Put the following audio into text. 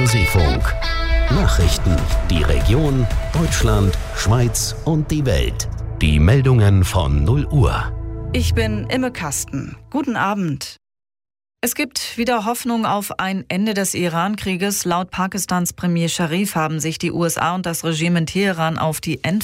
Ostseefunk. Nachrichten, die Region, Deutschland, Schweiz und die Welt. Die Meldungen von 0 Uhr. Ich bin Imme Kasten. Guten Abend. Es gibt wieder Hoffnung auf ein Ende des Iran-Krieges. Laut Pakistans Premier Sharif haben sich die USA und das Regime in Teheran auf die